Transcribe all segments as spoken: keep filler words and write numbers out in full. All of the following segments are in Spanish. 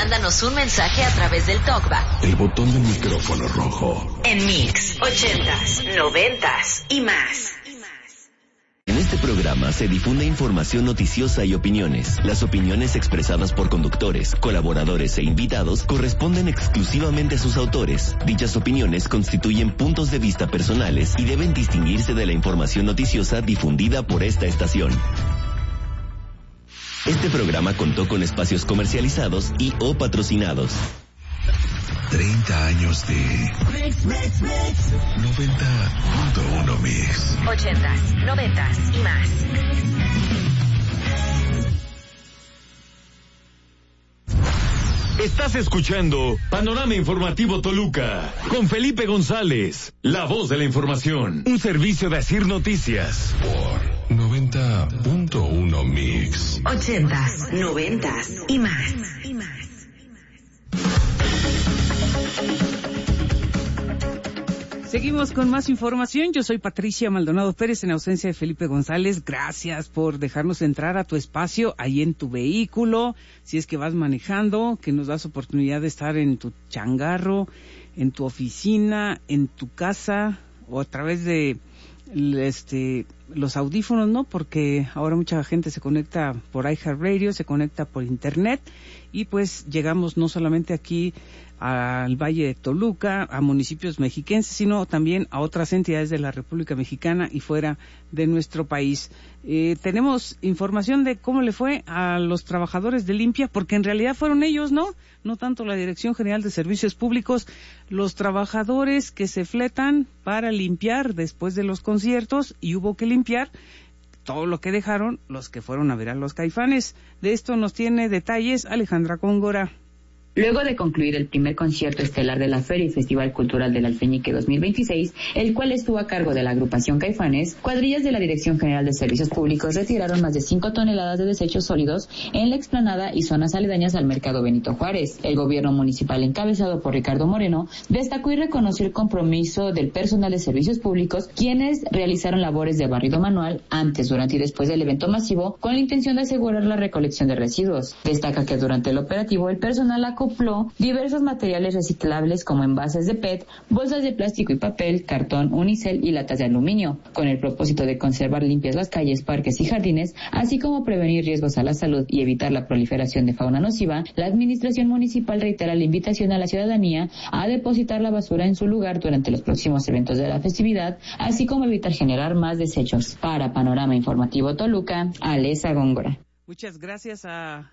mándanos un mensaje a través del TalkBack. El botón del micrófono rojo. En Mix, ochentas, noventas y más. En este programa se difunde información noticiosa y opiniones. Las opiniones expresadas por conductores, colaboradores e invitados corresponden exclusivamente a sus autores. Dichas opiniones constituyen puntos de vista personales y deben distinguirse de la información noticiosa difundida por esta estación. Este programa contó con espacios comercializados y o patrocinados. treinta años de Mix, Mix, Mix. noventa punto uno Mix. ochentas, noventas y más. Estás escuchando Panorama Informativo Toluca con Felipe González, la voz de la información. Un servicio de Asir Noticias. Por noventa punto uno Mix. ochentas, noventas y más. Seguimos con más información. Yo soy Patricia Maldonado Pérez en ausencia de Felipe González. Gracias por dejarnos entrar a tu espacio, ahí en tu vehículo, si es que vas manejando, que nos das oportunidad de estar en tu changarro, en tu oficina, en tu casa o a través de este los audífonos, ¿no? Porque ahora mucha gente se conecta por iHeartRadio, se conecta por internet y pues llegamos no solamente aquí al Valle de Toluca, a municipios mexiquenses, sino también a otras entidades de la República Mexicana y fuera de nuestro país. Eh, tenemos información de cómo le fue a los trabajadores de Limpia, porque en realidad fueron ellos, ¿no? No tanto la Dirección General de Servicios Públicos, los trabajadores que se fletan para limpiar después de los conciertos y hubo que limpiar todo lo que dejaron los que fueron a ver a los Caifanes. De esto nos tiene detalles Alejandra Góngora. Luego de concluir el primer concierto estelar de la Feria y Festival Cultural del Alfeñique dos mil veintiséis, el cual estuvo a cargo de la agrupación Caifanes, cuadrillas de la Dirección General de Servicios Públicos retiraron más de cinco toneladas de desechos sólidos en la explanada y zonas aledañas al Mercado Benito Juárez. El gobierno municipal, encabezado por Ricardo Moreno, destacó y reconoció el compromiso del personal de servicios públicos, quienes realizaron labores de barrido manual antes, durante y después del evento masivo, con la intención de asegurar la recolección de residuos. Destaca que durante el operativo el personal acopló diversos materiales reciclables como envases de P E T, bolsas de plástico y papel, cartón, unicel y latas de aluminio, con el propósito de conservar limpias las calles, parques y jardines, así como prevenir riesgos a la salud y evitar la proliferación de fauna nociva. La administración municipal reitera la invitación a la ciudadanía a depositar la basura en su lugar durante los próximos eventos de la festividad, así como evitar generar más desechos. Para Panorama Informativo Toluca, Alesa Góngora. Muchas gracias a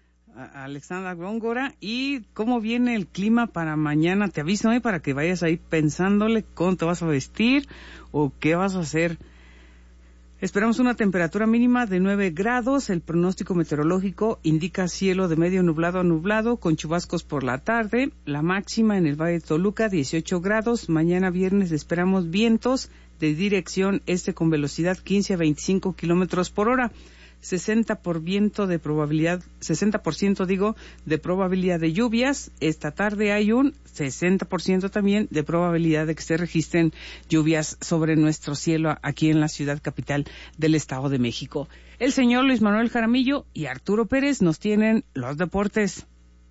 a Alexandra Góngora. ¿Y cómo viene el clima para mañana? Te aviso, ¿eh? Para que vayas ahí pensándole cómo te vas a vestir o qué vas a hacer. Esperamos una temperatura mínima de nueve grados. El pronóstico meteorológico indica cielo de medio nublado a nublado con chubascos por la tarde. La máxima en el Valle de Toluca, dieciocho grados. Mañana viernes esperamos vientos de dirección este con velocidad quince a veinticinco kilómetros por hora. sesenta por ciento de probabilidad, sesenta por ciento digo, de probabilidad de lluvias. Esta tarde hay un sesenta por ciento también de probabilidad de que se registren lluvias sobre nuestro cielo aquí en la ciudad capital del Estado de México. El señor Luis Manuel Jaramillo y Arturo Pérez nos tienen los deportes.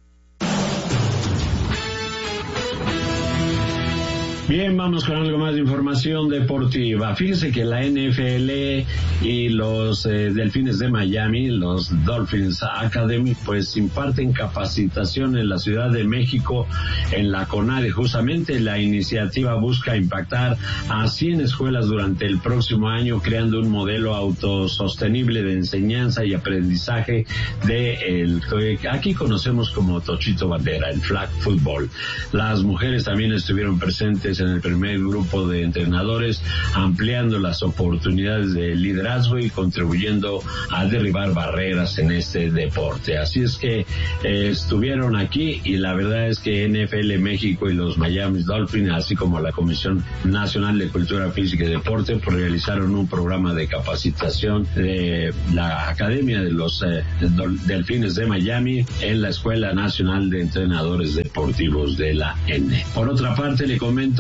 Bien, vamos con algo más de información deportiva. Fíjese que la N F L y los eh, Delfines de Miami, los Dolphins Academy, pues imparten capacitación en la Ciudad de México, en la CONADE. Justamente la iniciativa busca impactar a cien escuelas durante el próximo año, creando un modelo autosostenible de enseñanza y aprendizaje de el que aquí conocemos como Tochito Bandera, el flag football. Las mujeres también estuvieron presentes en el primer grupo de entrenadores, ampliando las oportunidades de liderazgo y contribuyendo a derribar barreras en este deporte. Así es que eh, estuvieron aquí y la verdad es que N F L México y los Miami Dolphins, así como la Comisión Nacional de Cultura Física y Deporte, pues realizaron un programa de capacitación de la Academia de los eh, Delfines de Miami en la Escuela Nacional de Entrenadores Deportivos de la N. Por otra parte, le comento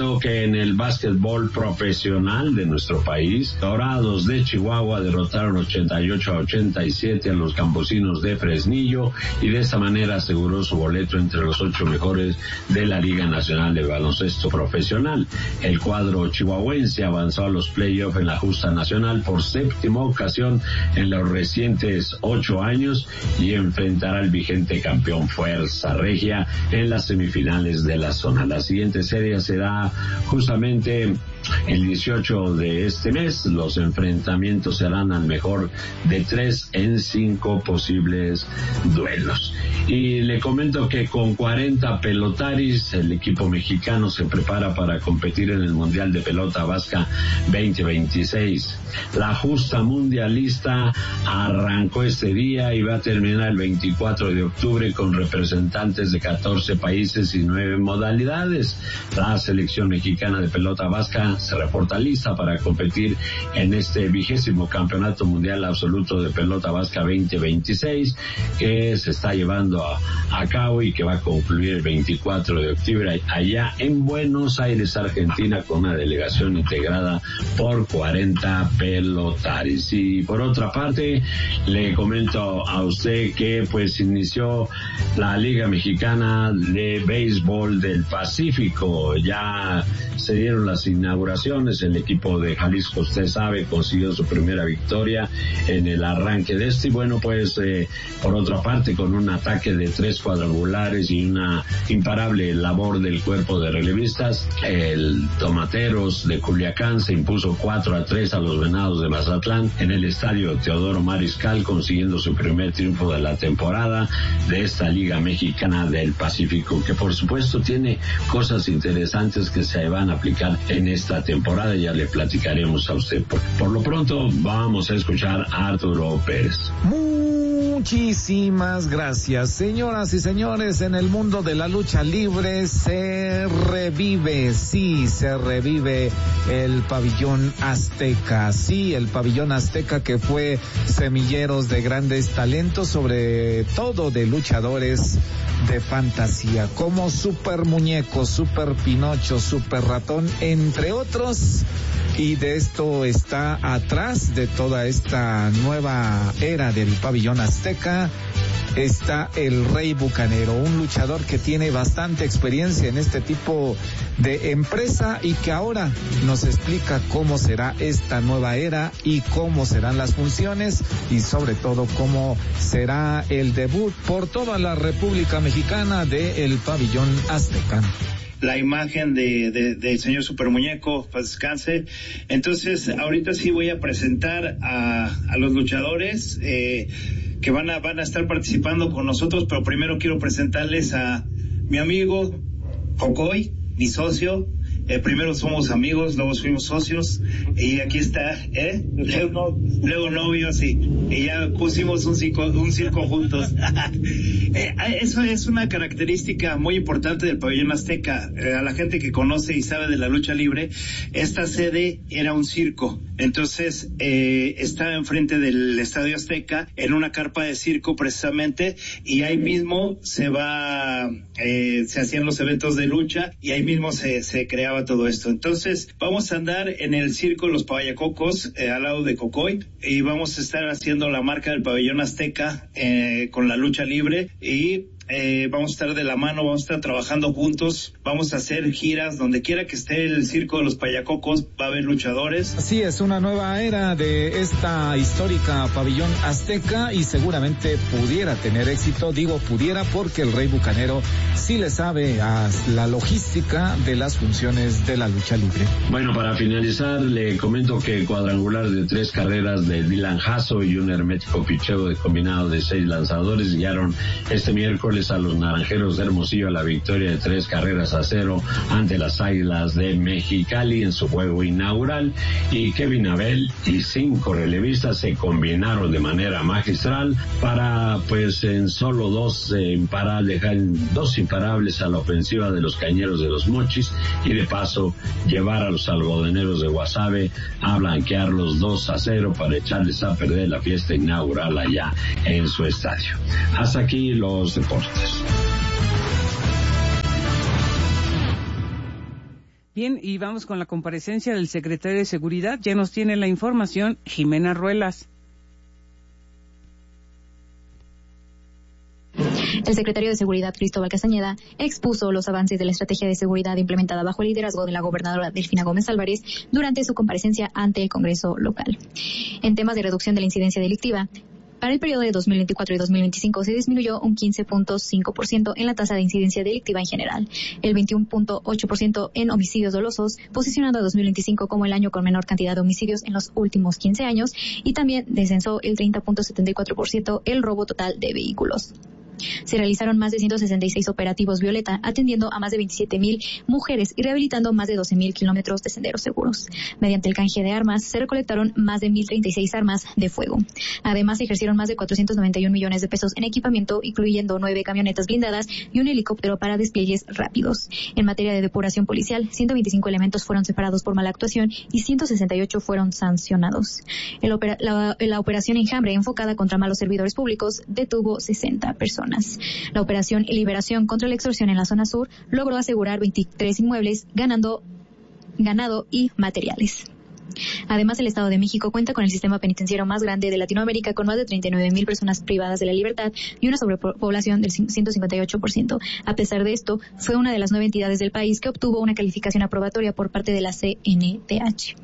comento que en el básquetbol profesional de nuestro país, Dorados de Chihuahua derrotaron ochenta y ocho a ochenta y siete a los campesinos de Fresnillo y de esta manera aseguró su boleto entre los ocho mejores de la Liga Nacional de Baloncesto Profesional. El cuadro chihuahuense avanzó a los playoffs en la justa nacional por séptima ocasión en los recientes ocho años y enfrentará al vigente campeón Fuerza Regia en las semifinales de la zona. La siguiente serie será justamente el dieciocho de este mes. Los enfrentamientos serán al mejor de tres en cinco posibles duelos. Y le comento que con cuarenta pelotaris, el equipo mexicano se prepara para competir en el Mundial de Pelota Vasca veinte veintiséis. La justa mundialista arrancó este día y va a terminar el veinticuatro de octubre con representantes de catorce países y nueve modalidades. La selección mexicana de pelota vasca se reporta lista para competir en este vigésimo campeonato mundial absoluto de pelota vasca veinte veintiséis que se está llevando a, a cabo y que va a concluir el veinticuatro de octubre allá en Buenos Aires, Argentina, con una delegación integrada por cuarenta pelotaris. Y por otra parte, le comento a usted que pues inició la Liga Mexicana de Béisbol del Pacífico. Ya se dieron las inauguraciones. El equipo de Jalisco, usted sabe, consiguió su primera victoria en el arranque de este. Y bueno, pues eh, por otra parte, con un ataque de tres cuadrangulares y una imparable labor del cuerpo de relevistas, el Tomateros de Culiacán se impuso cuatro a tres a los Venados de Mazatlán en el estadio Teodoro Mariscal, consiguiendo su primer triunfo de la temporada de esta Liga Mexicana del Pacífico, que por supuesto tiene cosas interesantes que se van a aplicar en esta temporada. Ya le platicaremos a usted. Por, por lo pronto vamos a escuchar a Arturo Pérez. Muchísimas gracias, señoras y señores. En el mundo de la lucha libre se revive, sí, se revive el pabellón azteca, sí, el pabellón azteca que fue semilleros de grandes talentos, sobre todo de luchadores de fantasía, como Super Muñeco, Super Pinocho, Super Ratón, entre otros. Y de esto está atrás de toda esta nueva era del pabellón azteca, está el Rey Bucanero, un luchador que tiene bastante experiencia en este tipo de empresa y que ahora nos explica cómo será esta nueva era y cómo serán las funciones y sobre todo cómo será el debut por toda la República Mexicana del pabellón azteca. La imagen de, de, del señor Super Muñeco, pues descanse. Entonces, ahorita sí voy a presentar a, a los luchadores eh, que van a, van a estar participando con nosotros, pero primero quiero presentarles a mi amigo Cocoy, mi socio. Eh, primero somos amigos, luego fuimos socios, y aquí está, ¿eh? Luego, luego novios, y, y ya pusimos un circo, un circo juntos. eh, eso es una característica muy importante del pabellón azteca. Eh, a la gente que conoce y sabe de la lucha libre, esta sede era un circo. Entonces, eh, está enfrente del Estadio Azteca, en una carpa de circo precisamente, y ahí mismo se va, eh, se hacían los eventos de lucha, y ahí mismo se, se creaba todo esto. Entonces, vamos a andar en el circo Los Payacocos, eh, al lado de Cocoy, y vamos a estar haciendo la marca del pabellón azteca, eh, con la lucha libre, y Eh, vamos a estar de la mano, vamos a estar trabajando juntos, vamos a hacer giras donde quiera que esté el circo de los Payacocos, va a haber luchadores. Así es, una nueva era de esta histórica pabellón azteca y seguramente pudiera tener éxito, digo pudiera porque el Rey Bucanero sí le sabe a la logística de las funciones de la lucha libre. Bueno, para finalizar le comento que el cuadrangular de tres carreras de Dylan Jasso y un hermético picheo de combinado de seis lanzadores guiaron este miércoles a los Naranjeros de Hermosillo a la victoria de tres carreras a cero ante las Águilas de Mexicali en su juego inaugural, y Kevin Abel y cinco relevistas se combinaron de manera magistral para, pues, en solo dos eh, imparables, dejar dos imparables a la ofensiva de los Cañeros de los Mochis y de paso llevar a los algodoneros de Guasave a blanquearlos dos a cero para echarles a perder la fiesta inaugural allá en su estadio. Hasta aquí los deportes. Bien, y vamos con la comparecencia del secretario de Seguridad. Ya nos tiene la información Jimena Ruelas. El secretario de Seguridad, Cristóbal Castañeda, expuso los avances de la estrategia de seguridad implementada bajo el liderazgo de la gobernadora Delfina Gómez Álvarez durante su comparecencia ante el Congreso local. En temas de reducción de la incidencia delictiva, para el periodo de dos mil veinticuatro y dos mil veinticinco se disminuyó un quince punto cinco por ciento en la tasa de incidencia delictiva en general, el veintiuno punto ocho por ciento en homicidios dolosos, posicionando a dos mil veinticinco como el año con menor cantidad de homicidios en los últimos quince años, y también descensó el treinta punto setenta y cuatro por ciento el robo total de vehículos. Se realizaron más de ciento sesenta y seis operativos Violeta, atendiendo a más de veintisiete mil mujeres y rehabilitando más de doce mil kilómetros de senderos seguros. Mediante el canje de armas, se recolectaron más de mil treinta y seis armas de fuego. Además, se ejercieron más de cuatrocientos noventa y un millones de pesos en equipamiento, incluyendo nueve camionetas blindadas y un helicóptero para despliegues rápidos. En materia de depuración policial, ciento veinticinco elementos fueron separados por mala actuación y ciento sesenta y ocho fueron sancionados. El opera, la, la operación Enjambre, enfocada contra malos servidores públicos, detuvo sesenta personas. La operación Liberación contra la extorsión en la zona sur logró asegurar veintitrés inmuebles, ganando ganado y materiales. Además, el Estado de México cuenta con el sistema penitenciario más grande de Latinoamérica, con más de treinta y nueve mil personas privadas de la libertad y una sobrepoblación del ciento cincuenta y ocho por ciento. A pesar de esto, fue una de las nueve entidades del país que obtuvo una calificación aprobatoria por parte de la C N D H.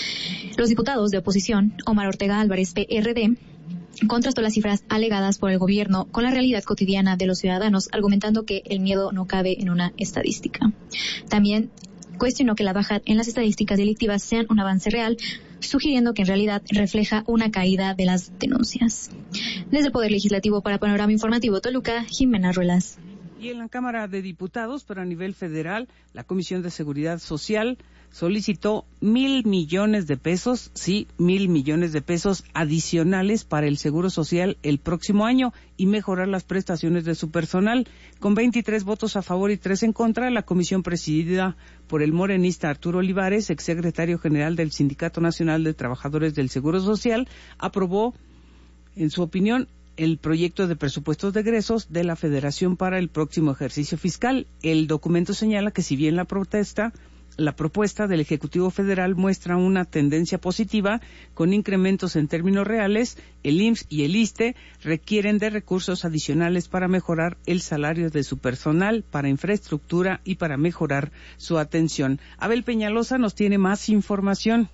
Los diputados de oposición, Omar Ortega Álvarez, P R D, contrastó las cifras alegadas por el gobierno con la realidad cotidiana de los ciudadanos, argumentando que el miedo no cabe en una estadística. También cuestionó que la baja en las estadísticas delictivas sean un avance real, sugiriendo que en realidad refleja una caída de las denuncias. Desde el Poder Legislativo para Panorama Informativo Toluca, Jimena Ruelas. Y en la Cámara de Diputados, pero a nivel federal, la Comisión de Seguridad Social solicitó mil millones de pesos, sí, mil millones de pesos adicionales para el Seguro Social el próximo año y mejorar las prestaciones de su personal. Con veintitrés votos a favor y tres en contra, la comisión presidida por el morenista Arturo Olivares, exsecretario general del Sindicato Nacional de Trabajadores del Seguro Social, aprobó, en su opinión, el proyecto de presupuestos de egresos de la Federación para el próximo ejercicio fiscal. El documento señala que si bien la protesta La propuesta del Ejecutivo Federal muestra una tendencia positiva, con incrementos en términos reales, el I M S S y el ISSSTE requieren de recursos adicionales para mejorar el salario de su personal, para infraestructura y para mejorar su atención. Abel Peñalosa nos tiene más información.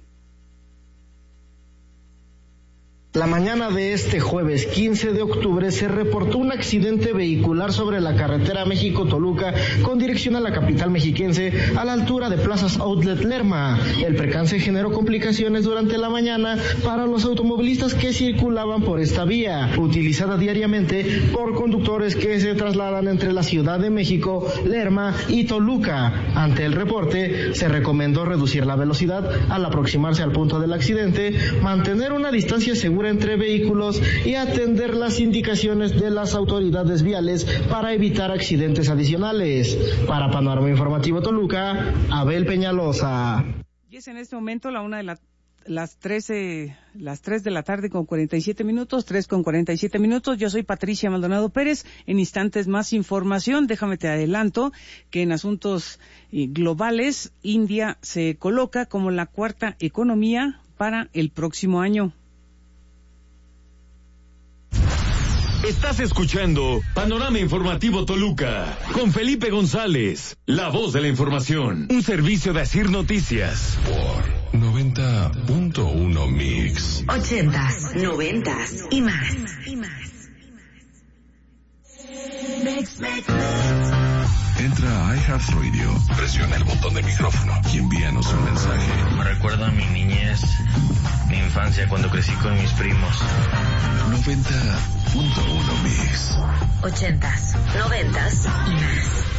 La mañana de este jueves quince de octubre se reportó un accidente vehicular sobre la carretera México-Toluca con dirección a la capital mexiquense a la altura de Plazas Outlet Lerma. El percance generó complicaciones durante la mañana para los automovilistas que circulaban por esta vía, utilizada diariamente por conductores que se trasladan entre la Ciudad de México, Lerma y Toluca. Ante el reporte, se recomendó reducir la velocidad al aproximarse al punto del accidente, mantener una distancia segura entre vehículos y atender las indicaciones de las autoridades viales para evitar accidentes adicionales. Para Panorama Informativo Toluca, Abel Peñalosa. Y es en este momento la una de la las trece, las tres de la tarde con cuarenta y siete minutos, tres con cuarenta y siete minutos. Yo soy Patricia Maldonado Pérez. En instantes más información. Déjame te adelanto que en asuntos eh, globales, India se coloca como la cuarta economía para el próximo año. Estás escuchando Panorama Informativo Toluca con Felipe González, la voz de la información, un servicio de Asir Noticias por noventa punto uno Mix. Ochentas, noventas y más. Y más. Mix, mix. Entra a iHeartRadio, presiona el botón de micrófono y envíanos un mensaje. Me recuerda a mi niñez, mi infancia cuando crecí con mis primos. noventa punto uno Mix. Ochentas, noventas y más.